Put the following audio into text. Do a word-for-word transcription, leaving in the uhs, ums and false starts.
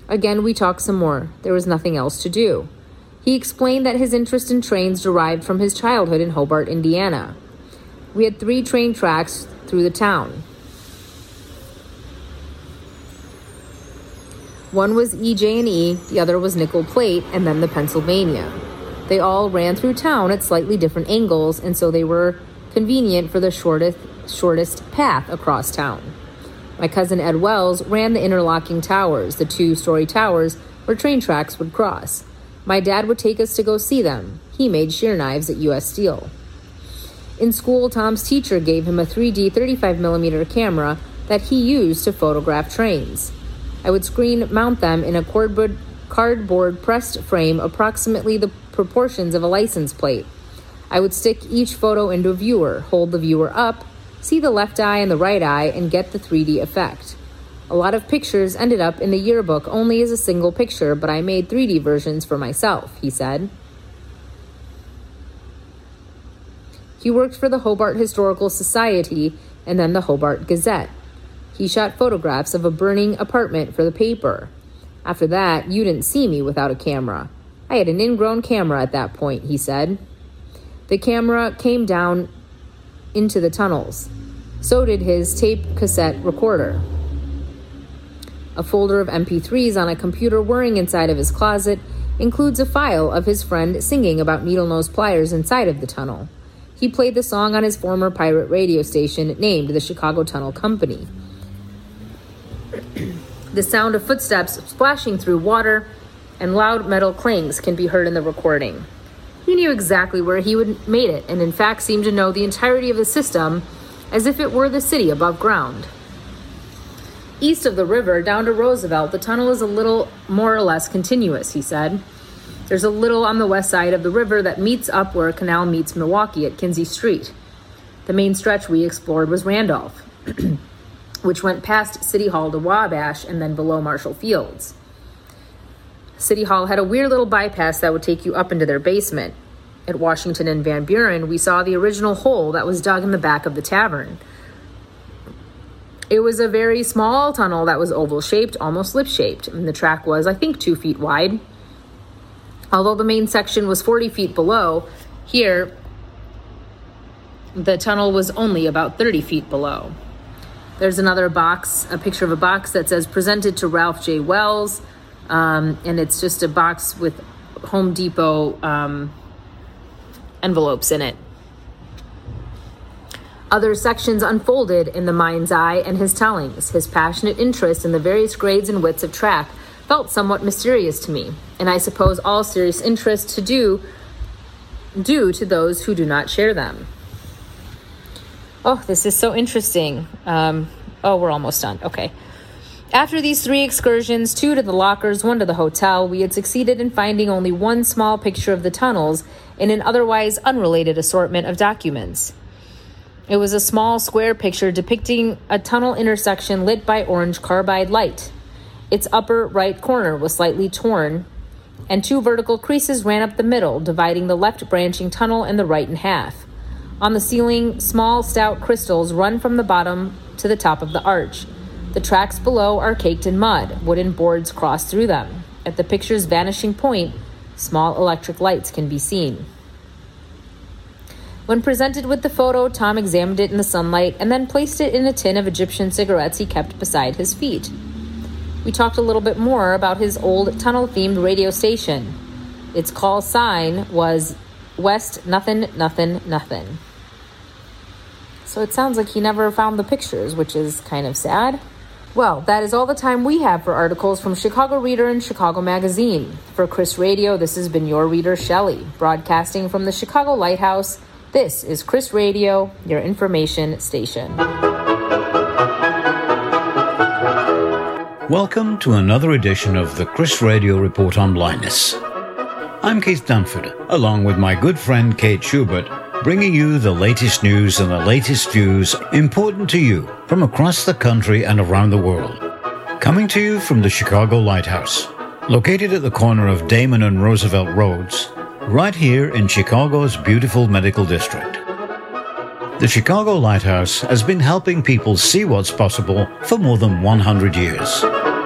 Again, we talked some more. There was nothing else to do. He explained that his interest in trains derived from his childhood in Hobart, Indiana. We had three train tracks through the town. One was E J and E, the other was Nickel Plate, and then the Pennsylvania. They all ran through town at slightly different angles, and so they were convenient for the shortest, shortest path across town. My cousin Ed Wells ran the interlocking towers, the two-story towers where train tracks would cross. My dad would take us to go see them. He made shear knives at U S Steel. In school, Tom's teacher gave him a three D thirty-five millimeter camera that he used to photograph trains. I would screen mount them in a cardboard, cardboard pressed frame approximately the proportions of a license plate. I would stick each photo into a viewer, hold the viewer up, see the left eye and the right eye, and get the three D effect. A lot of pictures ended up in the yearbook only as a single picture, but I made three D versions for myself, he said. He worked for the Hobart Historical Society and then the Hobart Gazette. He shot photographs of a burning apartment for the paper. After that, you didn't see me without a camera. I had an ingrown camera at that point, he said. The camera came down into the tunnels. So did his tape cassette recorder. A folder of M P threes on a computer whirring inside of his closet includes a file of his friend singing about needle-nose pliers inside of the tunnel. He played the song on his former pirate radio station named the Chicago Tunnel Company. The sound of footsteps splashing through water and loud metal clangs can be heard in the recording. He knew exactly where he would made it, and in fact seemed to know the entirety of the system as if it were the city above ground. East of the river, down to Roosevelt, the tunnel is a little more or less continuous, he said. There's a little on the west side of the river that meets up where a canal meets Milwaukee at Kinsey Street. The main stretch we explored was Randolph, which went past City Hall to Wabash and then below Marshall Fields. City Hall had a weird little bypass that would take you up into their basement. At Washington and Van Buren, we saw the original hole that was dug in the back of the tavern. It was a very small tunnel that was oval-shaped, almost lip-shaped, and the track was, I think, two feet wide. Although the main section was forty feet below, here, the tunnel was only about thirty feet below. There's another box, a picture of a box that says, presented to Ralph J. Wells, um, and it's just a box with Home Depot um, envelopes in it. Other sections unfolded in the mind's eye and his tellings. His passionate interest in the various grades and widths of track felt somewhat mysterious to me, and I suppose all serious interests to do due to those who do not share them. Oh, this is so interesting. Um, oh, we're almost done. Okay. After these three excursions, two to the lockers, one to the hotel, we had succeeded in finding only one small picture of the tunnels in an otherwise unrelated assortment of documents. It was a small square picture depicting a tunnel intersection lit by orange carbide light. Its upper right corner was slightly torn, and two vertical creases ran up the middle, dividing the left branching tunnel and the right in half. On the ceiling, small stout crystals run from the bottom to the top of the arch. The tracks below are caked in mud. Wooden boards cross through them. At the picture's vanishing point, small electric lights can be seen. When presented with the photo, Tom examined it in the sunlight and then placed it in a tin of Egyptian cigarettes he kept beside his feet. We talked a little bit more about his old tunnel-themed radio station. Its call sign was West Nothin' Nothin' Nothin'. So it sounds like he never found the pictures, which is kind of sad. Well, that is all the time we have for articles from Chicago Reader and Chicago Magazine. For Chris Radio, this has been your reader, Shelley, broadcasting from the Chicago Lighthouse. This is Chris Radio, your information station. Welcome to another edition of the Chris Radio Report on Blindness. I'm Keith Dunford, along with my good friend Kate Schubert, bringing you the latest news and the latest views important to you from across the country and around the world. Coming to you from the Chicago Lighthouse, located at the corner of Damon and Roosevelt Roads, right here in Chicago's beautiful medical district. The Chicago Lighthouse has been helping people see what's possible for more than one hundred years.